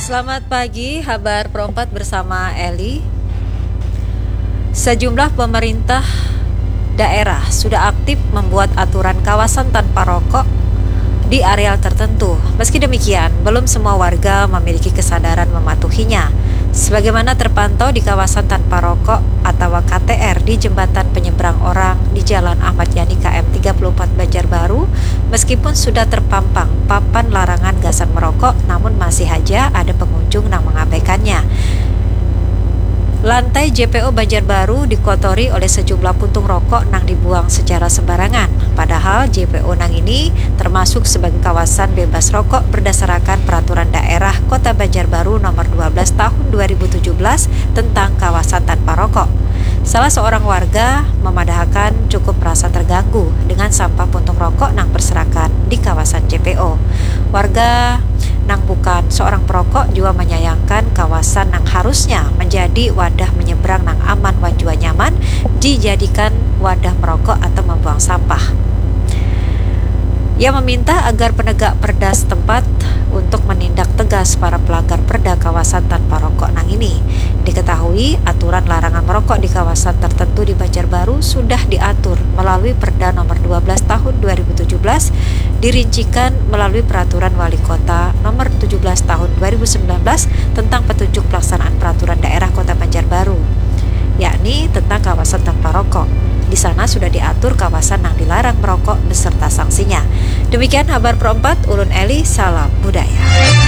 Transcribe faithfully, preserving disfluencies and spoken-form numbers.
Selamat pagi, Habar Perempat bersama Eli. Sejumlah pemerintah daerah sudah aktif membuat aturan kawasan tanpa rokok di areal tertentu. Meski demikian, belum semua warga memiliki kesadaran mematuhinya. Sebagaimana terpantau di kawasan tanpa rokok atau K T R di jembatan penyeberang orang di Jalan Ahmad Yani K M tiga puluh empat Banjarbaru, meskipun sudah terpampang papan larangan gasan merokok, namun masih saja ada pengunjung yang mengabaikannya. Lantai J P O Banjarbaru dikotori oleh sejumlah puntung rokok nang dibuang secara sembarangan. Padahal J P O nang ini termasuk sebagai kawasan bebas rokok berdasarkan Peraturan Daerah Kota Banjarbaru Nomor dua belas Tahun dua ribu tujuh belas tentang kawasan tanpa rokok. Salah seorang warga memadahkan cukup merasa terganggu dengan sampah puntung rokok nang berserakan di kawasan J P O. Warga nang bukan seorang perokok juga menyayangkan kawasan nang harusnya menjadi wadah menyeberang nang aman wan jua nyaman dijadikan wadah merokok atau membuang sampah. Ia meminta agar penegak perda setempat untuk menindak tegas para pelanggar perda kawasan tanpa rokok nang ini. Diketahui aturan larangan merokok di kawasan tertentu di Banjarbaru sudah diatur melalui Perda Nomor dua belas Tahun dua ribu tujuh belas, dirincikan melalui Peraturan Wali Kota Nomor tujuh belas Tahun dua ribu sembilan belas tentang petunjuk pelaksanaan Peraturan Daerah Kota Banjarbaru, yakni tentang kawasan tanpa rokok. Di sana sudah diatur kawasan yang dilarang merokok beserta sanksinya. Demikian Habar Perempat, Ulun Eli, salam budaya.